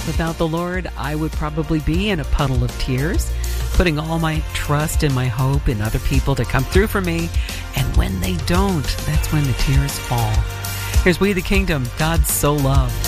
Without the Lord, I would probably be in a puddle of tears, putting all my trust and my hope in other people to come through for me. And when they don't, that's when the tears fall. Here's We the Kingdom, God So Loved.